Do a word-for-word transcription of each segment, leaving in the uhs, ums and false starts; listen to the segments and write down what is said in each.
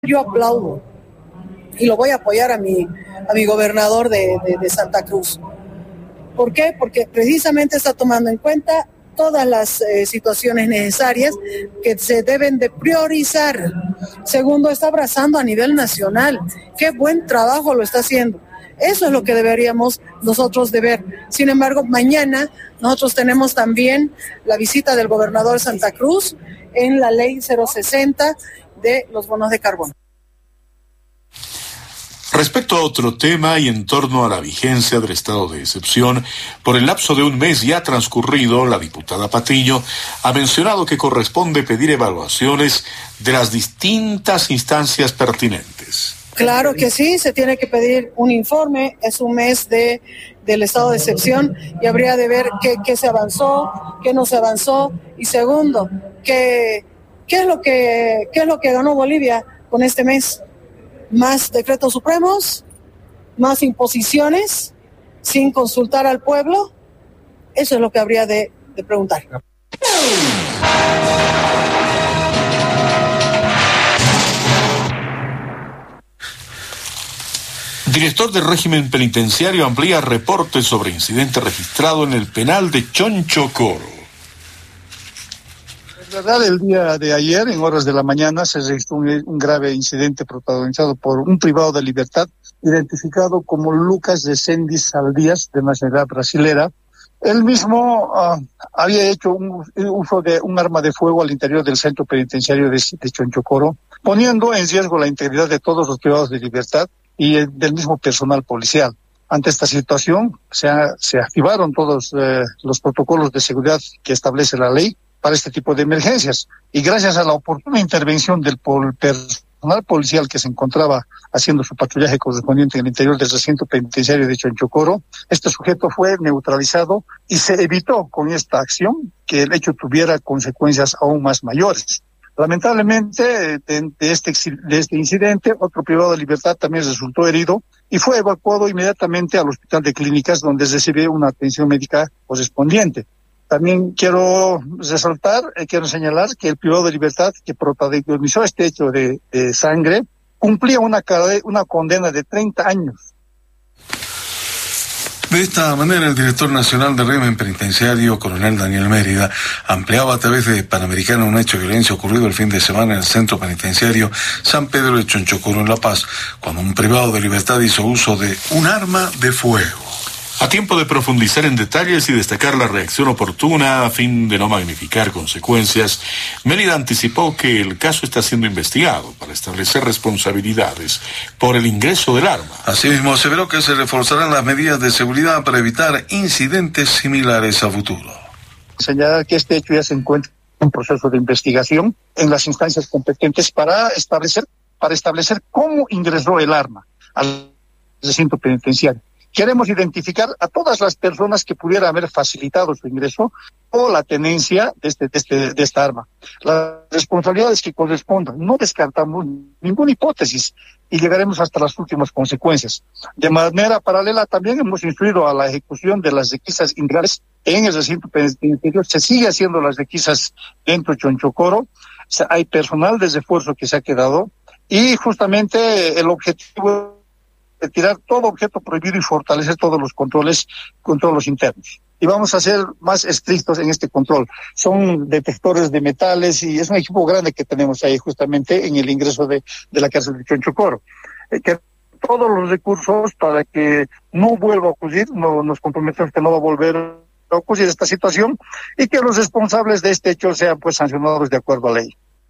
Yo aplaudo y lo voy a apoyar a mi, a mi gobernador de, de, de Santa Cruz. ¿Por qué? Porque precisamente está tomando en cuenta todas las eh, situaciones necesarias que se deben de priorizar. Segundo, está abrazando a nivel nacional. Qué buen trabajo lo está haciendo. Eso es lo que deberíamos nosotros de ver. Sin embargo, mañana nosotros tenemos también la visita del gobernador de Santa Cruz en la ley cero sesenta de los bonos de carbono. Respecto a otro tema y en torno a la vigencia del estado de excepción, por el lapso de un mes ya transcurrido, la diputada Patiño ha mencionado que corresponde pedir evaluaciones de las distintas instancias pertinentes. Claro que sí, se tiene que pedir un informe, es un mes de del estado de excepción y habría de ver qué, qué se avanzó, qué no se avanzó, y segundo, qué, qué es lo que qué es lo que ganó Bolivia con este mes. Más decretos supremos, más imposiciones, sin consultar al pueblo. Eso es lo que habría de, de preguntar. Director del régimen penitenciario amplía reporte sobre incidente registrado en el penal de Chonchocoro. En verdad, el día de ayer, en horas de la mañana, se registró un, un grave incidente protagonizado por un privado de libertad, identificado como Lucas de Sendy Saldías, de nacionalidad brasilera. Él mismo uh, había hecho un uso de un arma de fuego al interior del centro penitenciario de, de Chonchocoro, poniendo en riesgo la integridad de todos los privados de libertad y el, del mismo personal policial. Ante esta situación, se, ha, se activaron todos eh, los protocolos de seguridad que establece la ley para este tipo de emergencias. Y gracias a la oportuna intervención del pol- personal policial que se encontraba haciendo su patrullaje correspondiente en el interior del recinto penitenciario de Chonchocoro, este sujeto fue neutralizado y se evitó con esta acción que el hecho tuviera consecuencias aún más mayores. Lamentablemente, de, de, este, de este incidente, otro privado de libertad también resultó herido y fue evacuado inmediatamente al hospital de clínicas, donde recibió una atención médica correspondiente. También quiero resaltar, eh, quiero señalar que el privado de libertad que protagonizó este hecho de, de sangre cumplía una, una condena de treinta años. De esta manera, el director nacional del régimen penitenciario, coronel Daniel Mérida, ampliaba a través de Panamericana un hecho de violencia ocurrido el fin de semana en el centro penitenciario San Pedro de Chonchocoro, en La Paz, cuando un privado de libertad hizo uso de un arma de fuego. A tiempo de profundizar en detalles y destacar la reacción oportuna a fin de no magnificar consecuencias, Mérida anticipó que el caso está siendo investigado para establecer responsabilidades por el ingreso del arma. Asimismo, aseveró que se reforzarán las medidas de seguridad para evitar incidentes similares a futuro. Señalar que este hecho ya se encuentra en un proceso de investigación en las instancias competentes para establecer, para establecer cómo ingresó el arma al recinto penitenciario. Queremos identificar a todas las personas que pudieran haber facilitado su ingreso o la tenencia de, este, de, este, de esta arma. Las responsabilidades que correspondan, no descartamos ninguna hipótesis y llegaremos hasta las últimas consecuencias. De manera paralela, también hemos instruido a la ejecución de las requisas integrales en el recinto penitenciario. Se sigue haciendo las requisas dentro de Chonchocoro. O sea, hay personal de refuerzo que se ha quedado y justamente el objetivo retirar todo objeto prohibido y fortalecer todos los controles, controles internos. Y vamos a ser más estrictos en este control. Son detectores de metales y es un equipo grande que tenemos ahí justamente en el ingreso de, de la cárcel de Chonchocoro. Eh, que todos los recursos para que no vuelva a ocurrir, no, nos comprometemos que no va a volver a ocurrir esta situación y que los responsables de este hecho sean pues sancionados de acuerdo a ley.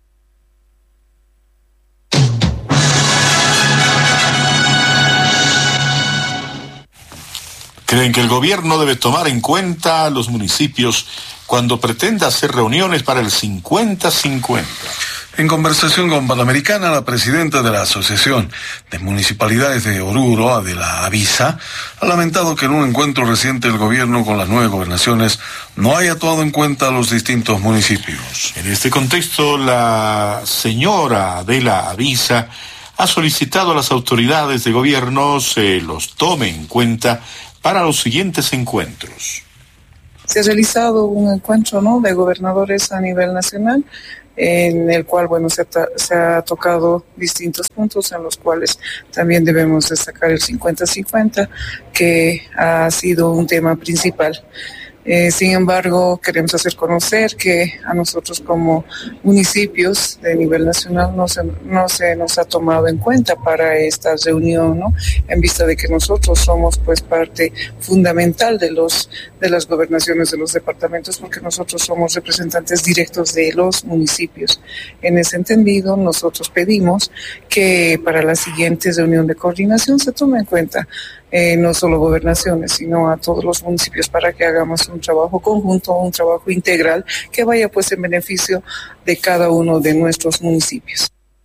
Creen que el gobierno debe tomar en cuenta a los municipios cuando pretenda hacer reuniones para el cincuenta cincuenta. En conversación con Panamericana, la presidenta de la Asociación de Municipalidades de Oruro, Adela Avisa, ha lamentado que en un encuentro reciente del gobierno con las nueve gobernaciones no haya tomado en cuenta a los distintos municipios. En este contexto, la señora Adela Avisa ha solicitado a las autoridades de gobierno se los tome en cuenta para los siguientes encuentros. Se ha realizado un encuentro, ¿no?, de gobernadores a nivel nacional en el cual, bueno, se, ta- se ha tocado distintos puntos en los cuales también debemos destacar el cincuenta cincuenta, que ha sido un tema principal. Eh, sin embargo, queremos hacer conocer que a nosotros como municipios de nivel nacional no se, no se nos ha tomado en cuenta para esta reunión, ¿no? En vista de que nosotros somos pues parte fundamental de los de las gobernaciones de los departamentos, porque nosotros somos representantes directos de los municipios. En ese entendido, nosotros pedimos que para la siguiente reunión de coordinación se tome en cuenta Eh, no solo gobernaciones, sino a todos los municipios, para que hagamos un trabajo conjunto, un trabajo integral que vaya pues en beneficio de cada uno de nuestros municipios.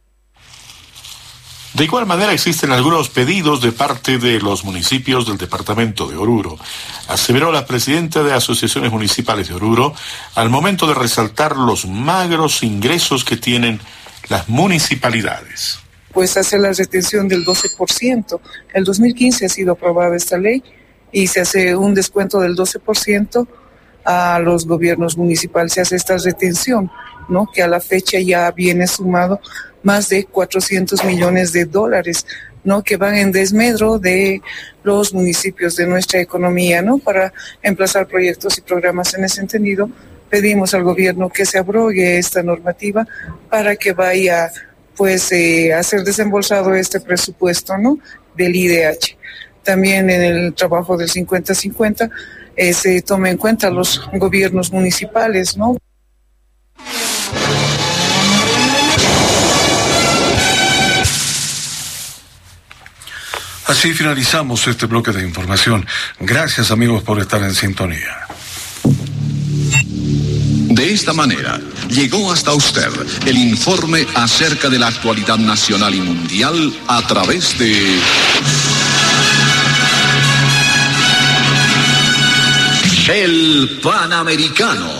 De igual manera, existen algunos pedidos de parte de los municipios del departamento de Oruro, aseveró la presidenta de Asociaciones Municipales de Oruro, al momento de resaltar los magros ingresos que tienen las municipalidades. Pues hace la retención del doce por ciento. El dos mil quince ha sido aprobada esta ley y se hace un descuento del doce por ciento a los gobiernos municipales. Se hace esta retención, ¿no? Que a la fecha ya viene sumado más de cuatrocientos millones de dólares, ¿no? Que van en desmedro de los municipios de nuestra economía, ¿no? Para emplazar proyectos y programas en ese entendido, pedimos al gobierno que se abrogue esta normativa para que vaya pues eh, a ser desembolsado este presupuesto, ¿no? Del I D H. También en el trabajo del cincuenta cincuenta eh, se tome en cuenta los gobiernos municipales, ¿no? Así finalizamos este bloque de información. Gracias, amigos, por estar en sintonía. De esta manera, llegó hasta usted el informe acerca de la actualidad nacional y mundial a través de El Panamericano.